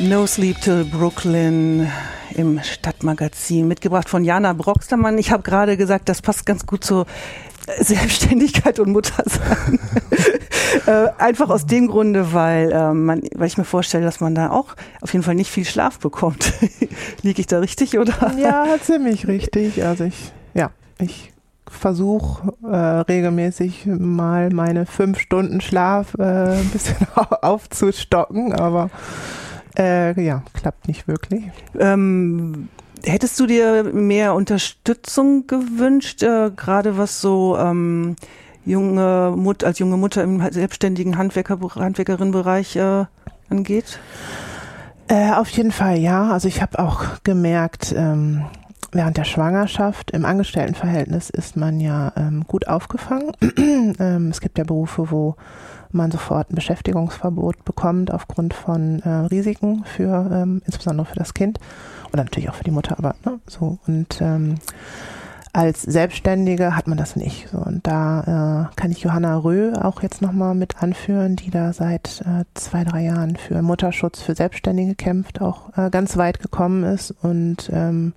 No Sleep Till Brooklyn im Stadtmagazin, mitgebracht von Jana Broxtermann. Ich habe gerade gesagt, das passt ganz gut zur Selbstständigkeit und Muttersein. Einfach aus dem Grunde, weil ich mir vorstelle, dass man da auch auf jeden Fall nicht viel Schlaf bekommt. Liege ich da richtig, oder? Ja, ziemlich richtig. Also ich versuche regelmäßig mal meine 5 Stunden Schlaf ein bisschen aufzustocken, aber klappt nicht wirklich. Hättest du dir mehr Unterstützung gewünscht, gerade was so als junge Mutter im selbstständigen Handwerkerinnenbereich angeht? Auf jeden Fall, ja. Also ich habe auch gemerkt, während der Schwangerschaft im Angestelltenverhältnis ist man ja gut aufgefangen. Es gibt ja Berufe, wo man sofort ein Beschäftigungsverbot bekommt aufgrund von Risiken für insbesondere für das Kind oder natürlich auch für die Mutter, aber so. Und als Selbstständige hat man das nicht. So, und da kann ich Johanna Röh auch jetzt nochmal mit anführen, die da seit 2-3 Jahren für Mutterschutz für Selbstständige kämpft, auch ganz weit gekommen ist. Und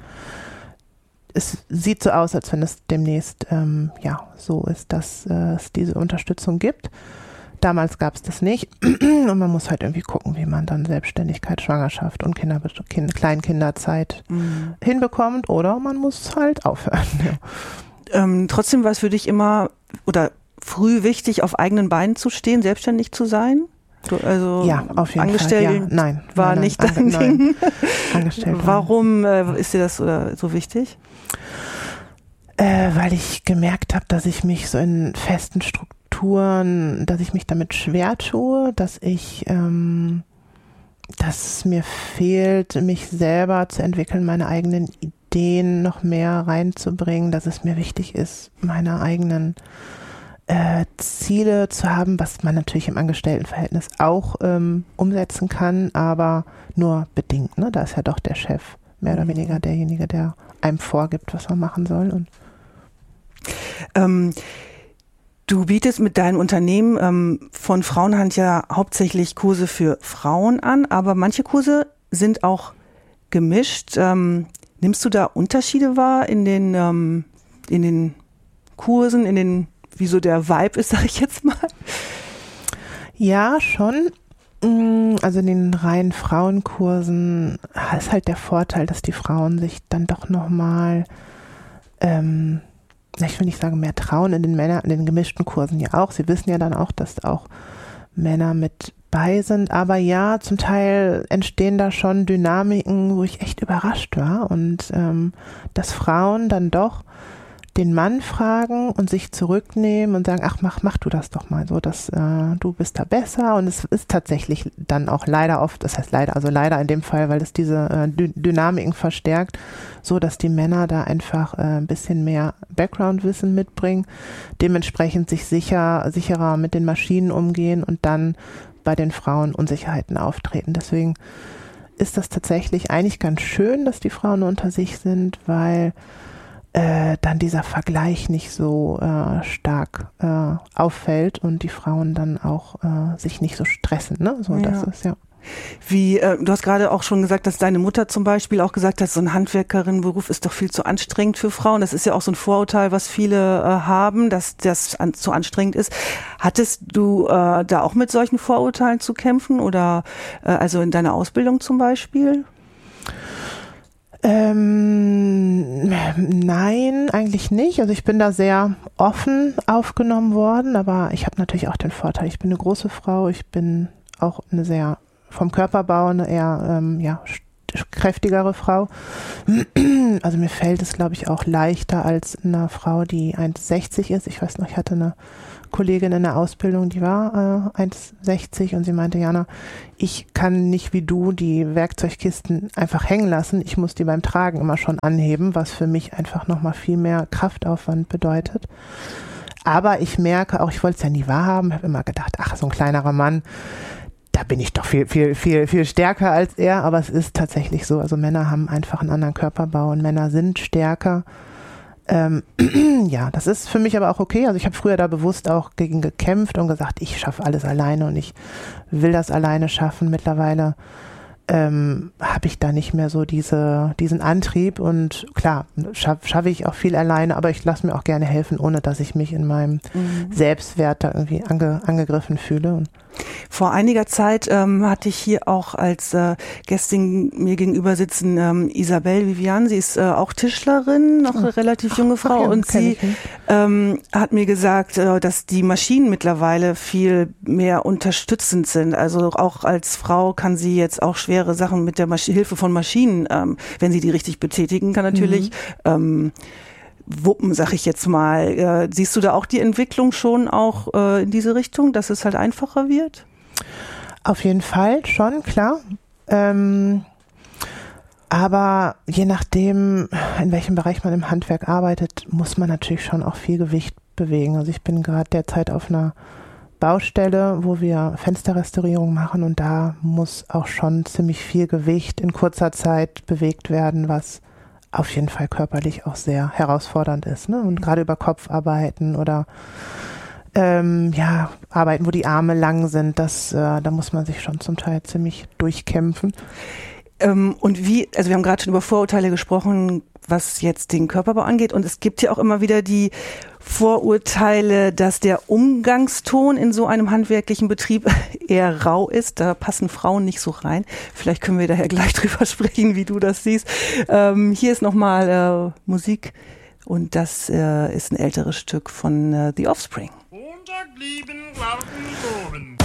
es sieht so aus, als wenn es demnächst so ist, dass es diese Unterstützung gibt. Damals gab es das nicht und man muss halt irgendwie gucken, wie man dann Selbstständigkeit, Schwangerschaft und Kleinkinderzeit hinbekommt oder man muss halt aufhören. Ja. Trotzdem war es für dich immer oder früh wichtig, auf eigenen Beinen zu stehen, selbstständig zu sein? Also ja, auf jeden Angestellt Fall. Ja. Nein, war nicht dein Ding. Angestellt. Warum ist dir das so wichtig? Weil ich gemerkt habe, dass ich mich so in festen Strukturen, dass ich mich damit schwer tue, dass es mir fehlt, mich selber zu entwickeln, meine eigenen Ideen noch mehr reinzubringen, dass es mir wichtig ist, meine eigenen Ziele zu haben, was man natürlich im Angestelltenverhältnis auch umsetzen kann, aber nur bedingt. Ne? Da ist ja doch der Chef mehr oder weniger derjenige, der einem vorgibt, was man machen soll. Und du bietest mit deinem Unternehmen von Frauenhand ja hauptsächlich Kurse für Frauen an, aber manche Kurse sind auch gemischt. Nimmst du da Unterschiede wahr in den Kursen, wie so der Vibe ist, sag ich jetzt mal? Ja, schon. Also in den reinen Frauenkursen ist halt der Vorteil, dass die Frauen sich dann doch nochmal ich will nicht sagen mehr trauen, in den gemischten Kursen ja auch. Sie wissen ja dann auch, dass auch Männer mit bei sind. Aber ja, zum Teil entstehen da schon Dynamiken, wo ich echt überrascht war. Und dass Frauen dann doch den Mann fragen und sich zurücknehmen und sagen, ach, mach du das doch mal so, dass du bist da besser. Und es ist tatsächlich dann auch leider oft, das heißt leider in dem Fall, weil es diese Dynamiken verstärkt, so dass die Männer da einfach ein bisschen mehr Background-Wissen mitbringen, dementsprechend sich sicherer mit den Maschinen umgehen und dann bei den Frauen Unsicherheiten auftreten. Deswegen ist das tatsächlich eigentlich ganz schön, dass die Frauen unter sich sind, weil dann dieser Vergleich nicht so stark auffällt und die Frauen dann auch sich nicht so stressen. Ne? So, ja. Das ist ja. Du hast gerade auch schon gesagt, dass deine Mutter zum Beispiel auch gesagt hat, so ein Handwerkerinnenberuf ist doch viel zu anstrengend für Frauen. Das ist ja auch so ein Vorurteil, was viele haben, dass das zu anstrengend ist. Hattest du da auch mit solchen Vorurteilen zu kämpfen oder also in deiner Ausbildung zum Beispiel? Nein, eigentlich nicht. Also ich bin da sehr offen aufgenommen worden, aber ich habe natürlich auch den Vorteil, ich bin eine große Frau, ich bin auch eine sehr vom Körperbau eine eher kräftigere Frau. Also mir fällt es, glaube ich, auch leichter als einer Frau, die 1,60 ist. Ich weiß noch, ich hatte eine Kollegin in der Ausbildung, die war 1,60 und sie meinte, Jana, ich kann nicht wie du die Werkzeugkisten einfach hängen lassen. Ich muss die beim Tragen immer schon anheben, was für mich einfach nochmal viel mehr Kraftaufwand bedeutet. Aber ich merke auch, ich wollte es ja nie wahrhaben, habe immer gedacht, ach, so ein kleinerer Mann, da bin ich doch viel stärker als er, aber es ist tatsächlich so. Also Männer haben einfach einen anderen Körperbau und Männer sind stärker. Ja, das ist für mich aber auch okay. Also ich habe früher da bewusst auch gegen gekämpft und gesagt, ich schaffe alles alleine und ich will das alleine schaffen. Mittlerweile habe ich da nicht mehr so diesen Antrieb und klar, schaffe ich auch viel alleine, aber ich lasse mir auch gerne helfen, ohne dass ich mich in meinem Selbstwert da irgendwie angegriffen fühle. Und vor einiger Zeit hatte ich hier auch als Gästin mir gegenüber sitzen Isabelle Vivian, sie ist auch Tischlerin, noch eine relativ junge Frau ja, und sie hat mir gesagt, dass die Maschinen mittlerweile viel mehr unterstützend sind. Also auch als Frau kann sie jetzt auch schwere Sachen mit der Hilfe von Maschinen, wenn sie die richtig betätigen kann, natürlich wuppen, sag ich jetzt mal. Siehst du da auch die Entwicklung schon auch in diese Richtung, dass es halt einfacher wird? Auf jeden Fall, schon, klar. Aber je nachdem, in welchem Bereich man im Handwerk arbeitet, muss man natürlich schon auch viel Gewicht bewegen. Also ich bin gerade derzeit auf einer Baustelle, wo wir Fensterrestaurierung machen und da muss auch schon ziemlich viel Gewicht in kurzer Zeit bewegt werden, was auf jeden Fall körperlich auch sehr herausfordernd ist, ne? Und gerade über Kopfarbeiten oder Arbeiten, wo die Arme lang sind, da muss man sich schon zum Teil ziemlich durchkämpfen. Und also wir haben gerade schon über Vorurteile gesprochen, was jetzt den Körperbau angeht. Und es gibt ja auch immer wieder die Vorurteile, dass der Umgangston in so einem handwerklichen Betrieb eher rau ist. Da passen Frauen nicht so rein. Vielleicht können wir daher gleich drüber sprechen, wie du das siehst. Hier ist nochmal Musik und das ist ein älteres Stück von The Offspring. Montag lieben, warten, oben.